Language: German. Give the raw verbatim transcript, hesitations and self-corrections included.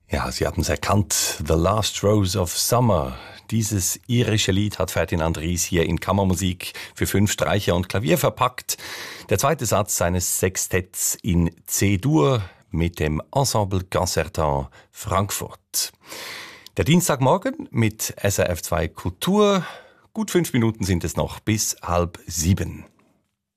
Ja, Sie haben es erkannt. The Last Rose of Summer. Dieses irische Lied hat Ferdinand Ries hier in Kammermusik für fünf Streicher und Klavier verpackt. Der zweite Satz seines Sextetts in C-Dur mit dem Ensemble Concertant Frankfurt. Der Dienstagmorgen mit S R F zwei Kultur. Gut fünf Minuten sind es noch bis halb sieben.